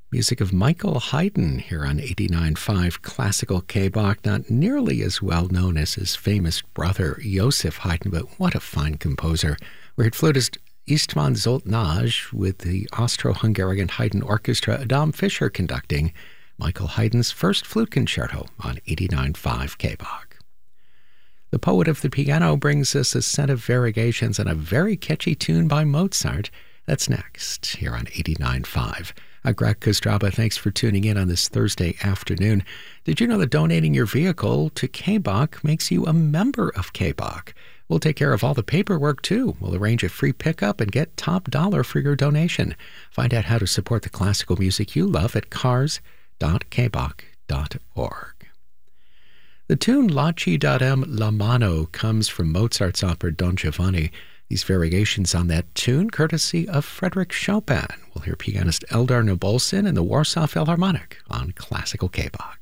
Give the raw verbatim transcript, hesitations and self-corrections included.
Music of Michael Haydn here on eighty-nine point five Classical K-Bach, not nearly as well known as his famous brother Joseph Haydn, but what a fine composer. We heard flutist Istvan Zoltnaj with the Austro-Hungarian Haydn Orchestra, Adam Fischer conducting Michael Haydn's first flute concerto on eighty-nine point five K-Bach. The poet of the piano brings us a set of variegations on a very catchy tune by Mozart. That's next here on eighty-nine point five. I'm Greg Kostraba. Thanks for tuning in on this Thursday afternoon. Did you know that donating your vehicle to K-Bach makes you a member of K-Bach? We'll take care of all the paperwork, too. We'll arrange a free pickup and get top dollar for your donation. Find out how to support the classical music you love at cars dot k bach dot org. The tune La Ci darem la mano comes from Mozart's opera Don Giovanni. These variations on that tune, courtesy of Frederick Chopin. We'll hear pianist Eldar Nobolson and the Warsaw Philharmonic on Classical K-Bach.